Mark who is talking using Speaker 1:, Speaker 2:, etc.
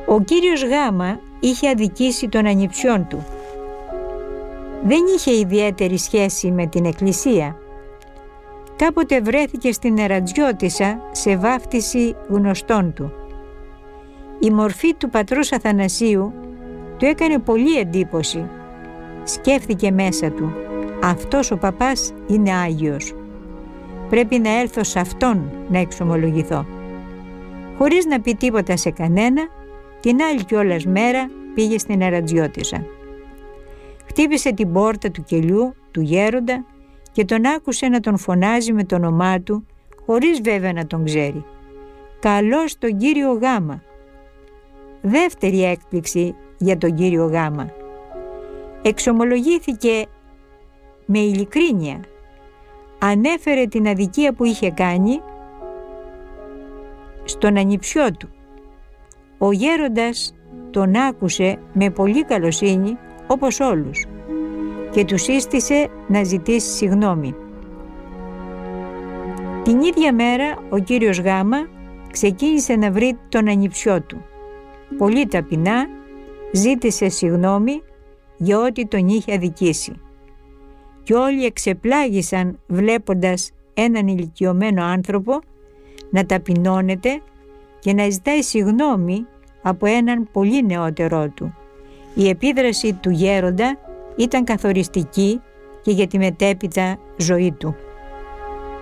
Speaker 1: Ο κύριος Γάμα είχε αδικήσει τον ανιψιόν του. Δεν είχε ιδιαίτερη σχέση με την εκκλησία. Κάποτε βρέθηκε στην Ερατζιώτισσα σε βάφτιση γνωστών του. Η μορφή του πατρός Αθανασίου του έκανε πολύ εντύπωση. Σκέφτηκε μέσα του, αυτός ο παπάς είναι Άγιος. Πρέπει να έλθω σε αυτόν να εξομολογηθώ. Χωρίς να πει τίποτα σε κανένα, την άλλη κιόλας μέρα πήγε στην Ερατζιώτισσα. Χτύπησε την πόρτα του κελιού του γέροντα και τον άκουσε να τον φωνάζει με το όνομά του, χωρίς βέβαια να τον ξέρει. «Καλώς τον κύριο Γάμα». Δεύτερη έκπληξη για τον κύριο Γάμα. Εξομολογήθηκε με ειλικρίνεια. Ανέφερε την αδικία που είχε κάνει στον ανιψιό του. Ο γέροντας τον άκουσε με πολύ καλοσύνη όπως όλους και του σύστησε να ζητήσει συγγνώμη. Την ίδια μέρα ο κύριος Γάμα ξεκίνησε να βρει τον ανιψιό του. Πολύ ταπεινά ζήτησε συγγνώμη για ό,τι τον είχε αδικήσει. Και όλοι εξεπλάγησαν βλέποντας έναν ηλικιωμένο άνθρωπο να ταπεινώνεται και να ζητάει συγγνώμη από έναν πολύ νεότερό του. Η επίδραση του γέροντα ήταν καθοριστική και για τη μετέπειτα ζωή του.